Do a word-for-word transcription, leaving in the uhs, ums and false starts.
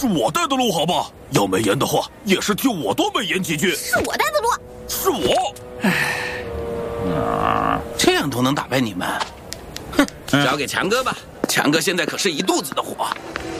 是我带的路，好吧？要美颜的话，也是替我多美颜几句。 是我带的路， 是我。 唉，啊，这样都能打败你们？哼，交给强哥吧，强哥现在可是一肚子的火。